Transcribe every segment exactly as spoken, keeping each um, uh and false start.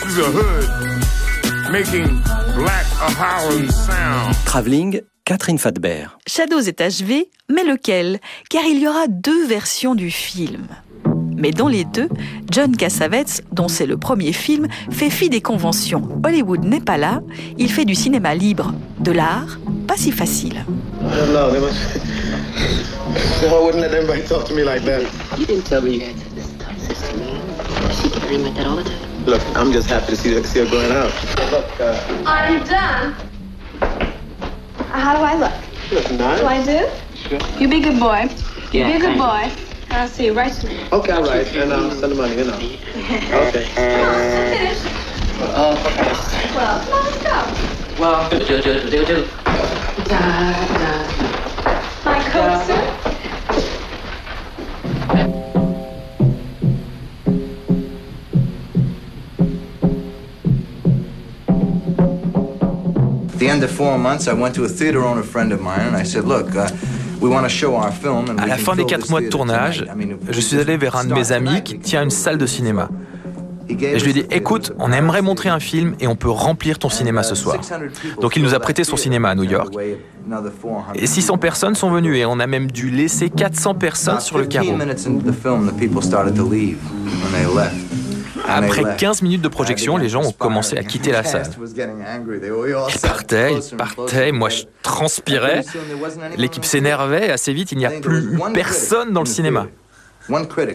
through the hood, making black a Harlem sound. Travelling, Catherine Fadbert. Shadows est achevé, mais lequel? Car il y aura deux versions du film. Mais dans les deux, John Cassavetes, dont c'est le premier film, fait fi des conventions. Hollywood n'est pas là, il fait du cinéma libre, de l'art, pas si facile. No, they must... No, I wouldn't let anybody talk to me like that. You didn't tell me you had this tough sister, man. She keep hearing like that all the time. Look, I'm just happy to see her, see her going out. Look, uh... Are you done? How do I look? You look nice. Do I do? Sure. You be a good boy. You Yeah, be a good thank boy. I'll see you right soon. Okay, all right. And I'll send the money, you know. Okay. Come on, finish. Oh, okay. Well, come on, let's go. Well, do, do, do, do, do. Da, da. My coat, sir. At the end of four months, I went to a theater owner friend of mine and I said, look, uh, we want to show our film and À we la can fin des fill quatre this mois de theater tournage, tonight. I mean, je suis allé vers un de mes amis qui tient une salle de cinéma. Et je lui ai dit, écoute, on aimerait montrer un film et on peut remplir ton cinéma ce soir. Donc il nous a prêté son cinéma à New York. Et six cents personnes sont venues et on a même dû laisser quatre cents personnes sur le carreau. Après quinze minutes de projection, les gens ont commencé à quitter la salle. Ils partaient, ils partaient, moi je transpirais. L'équipe s'énervait et assez vite, il n'y a plus personne dans le cinéma. Et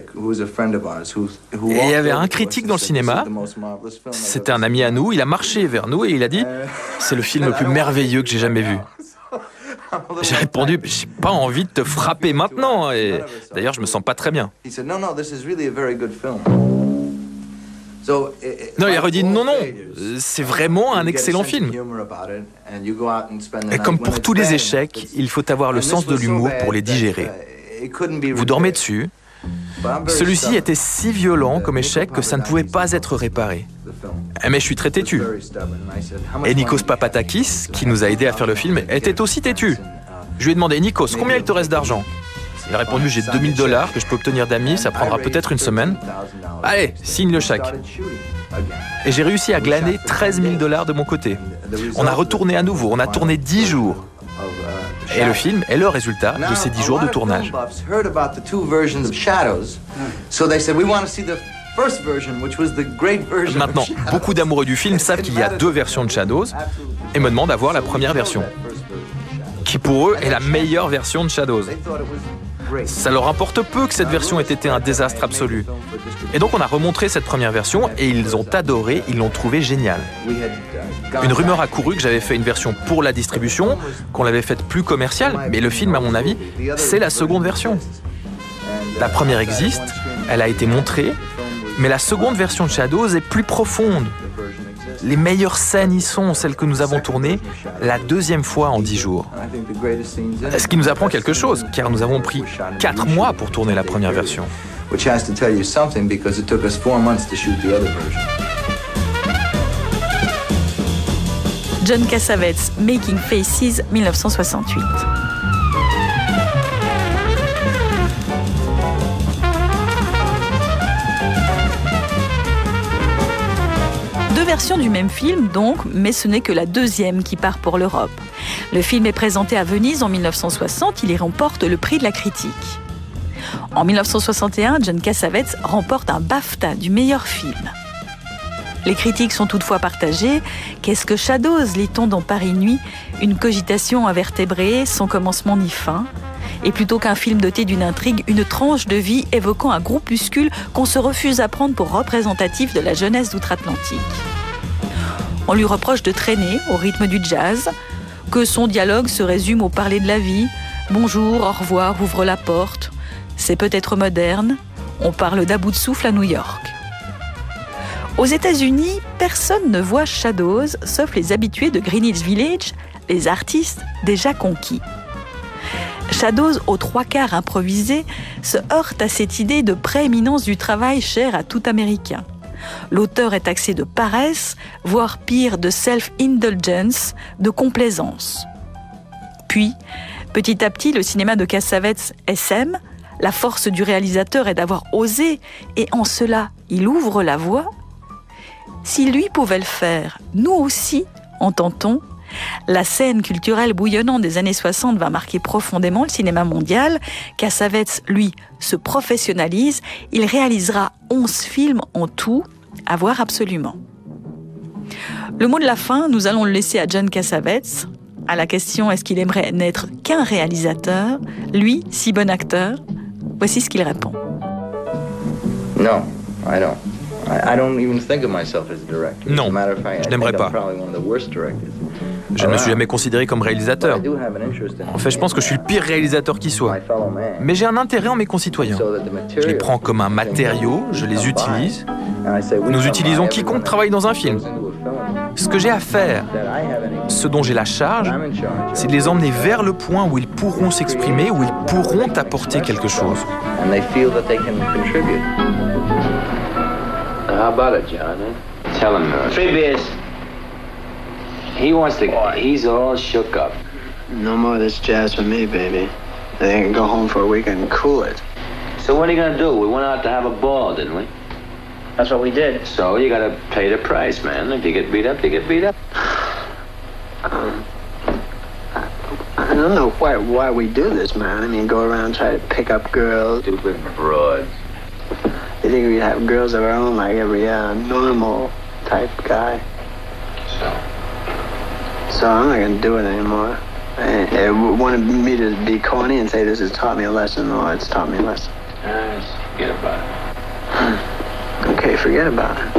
il y avait un critique dans le cinéma, c'était un ami à nous, il a marché vers nous et il a dit « C'est le film le plus merveilleux que j'ai jamais vu ». J'ai répondu « J'ai pas envie de te frapper maintenant » et d'ailleurs je me sens pas très bien. Non, il a redit « Non, non, c'est vraiment un excellent film ». Et comme pour tous les échecs, il faut avoir le sens de l'humour pour les digérer. Vous dormez dessus. Celui-ci était si violent comme échec que ça ne pouvait pas être réparé. Mais je suis très têtu. Et Nikos Papatakis, qui nous a aidés à faire le film, était aussi têtu. Je lui ai demandé, Nikos, combien il te reste d'argent? Il a répondu, j'ai deux mille dollars que je peux obtenir d'amis, ça prendra peut-être une semaine. Allez, signe le chèque. Et j'ai réussi à glaner treize mille dollars de mon côté. On a retourné à nouveau, on a tourné dix jours. Et le film est le résultat de ces dix jours de tournage. Maintenant, beaucoup d'amoureux du film savent qu'il y a deux versions de Shadows et me demandent à voir la première version, qui pour eux est la meilleure version de Shadows. Ça leur importe peu que cette version ait été un désastre absolu. Et donc on a remontré cette première version et ils ont adoré, ils l'ont trouvé géniale. Une rumeur a couru que j'avais fait une version pour la distribution, qu'on l'avait faite plus commerciale, mais le film, à mon avis, c'est la seconde version. La première existe, elle a été montrée, mais la seconde version de Shadows est plus profonde. Les meilleures scènes y sont, celles que nous avons tournées la deuxième fois en dix jours. Ce qui nous apprend quelque chose, car nous avons pris quatre mois pour tourner la première version. John Cassavetes, Making Faces, mille neuf cent soixante-huit. Deux versions du même film, donc, mais ce n'est que la deuxième qui part pour l'Europe. Le film est présenté à Venise en mille neuf cent soixante, il y remporte le prix de la critique. En mille neuf cent soixante et un, John Cassavetes remporte un BAFTA du meilleur film. Les critiques sont toutefois partagées. Qu'est-ce que Shadows, lit-on dans Paris Nuit? Une cogitation invertébrée, sans commencement ni fin. Et plutôt qu'un film doté d'une intrigue, une tranche de vie évoquant un groupuscule qu'on se refuse à prendre pour représentatif de la jeunesse d'outre-Atlantique. On lui reproche de traîner au rythme du jazz, que son dialogue se résume au parler de la vie. Bonjour, au revoir, ouvre la porte. C'est peut-être moderne. On parle d'à bout de souffle à New York. Aux États-Unis, personne ne voit Shadows, sauf les habitués de Greenwich Village, les artistes déjà conquis. Shadows, aux trois quarts improvisé, se heurte à cette idée de prééminence du travail chère à tout Américain. L'auteur est taxé de paresse, voire pire de self-indulgence, de complaisance. Puis, petit à petit, le cinéma de Cassavetes essaime. La force du réalisateur est d'avoir osé, et en cela, il ouvre la voie. Si lui pouvait le faire, nous aussi, entend-on ? La scène culturelle bouillonnante des années soixante va marquer profondément le cinéma mondial. Cassavetes, lui, se professionnalise. Il réalisera onze films en tout, à voir absolument. Le mot de la fin, nous allons le laisser à John Cassavetes. À la question « Est-ce qu'il aimerait n'être qu'un réalisateur ?» Lui, si bon acteur, voici ce qu'il répond. No, I don't. I, I don't even think of myself as a director. Non, As a matter of fact, je I n'aimerais think I'm pas. probably one of the worst directors. Je ne me suis jamais considéré comme réalisateur. But I do have an interest in En fait, je pense que je suis le pire réalisateur qui soit. my fellow man. Mais j'ai un intérêt en mes concitoyens. So that the Je les material prends comme un matériau, je les utilise. And I say, we Nous come utilisons by quiconque everyone travaille dans un that film. goes into a film Ce que j'ai à faire, that I have any- ce dont j'ai la charge, I'm in charge of. c'est de les emmener vers le point où ils pourront s'exprimer, où ils pourront apporter quelque chose. And they feel that they can contribute. How about it, John? Eh? Tell him. Uh, Three beers. he wants to. He's all shook up. No more of this jazz for me, baby. They can go home for a week and cool it. So what are you gonna do? We went out to have a ball, didn't we? That's what we did. So you gotta pay the price, man. If you get beat up, you get beat up. Um, I don't know why why we do this, man. I mean, go around try to pick up girls. Stupid broads. You think we'd have girls of our own like every uh, normal type guy? So. So I'm not gonna do it anymore. And they wanted me to be corny and say this has taught me a lesson. Oh, it's taught me a lesson. Uh, forget about it. Okay, forget about it.